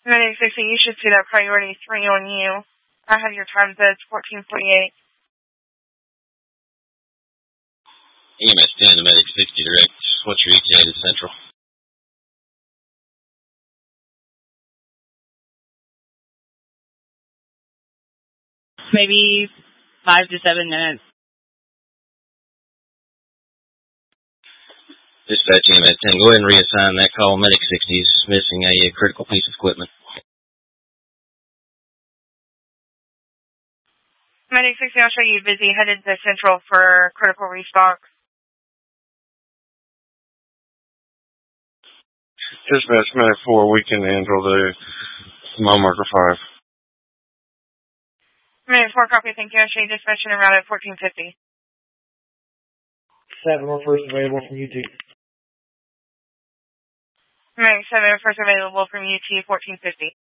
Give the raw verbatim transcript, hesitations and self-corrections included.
Medic sixty, you should see that priority three on you. I have your time as fourteen forty-eight. E M S ten to Medic sixty direct. What's your E T A to Central? Maybe five to seven minutes. Dispatch E M S ten, go ahead and reassign that call. Medic sixty is missing a, a critical piece of equipment. Medic sixty, I'll show you busy, headed to Central for critical restock. Dispatch Medic four, we can handle the mile marker five. Medic four, copy, thank you. I'll show you dispatch and around at fourteen fifty. seven more first available from U T. Medic seven, first available from U T, fourteen fifty.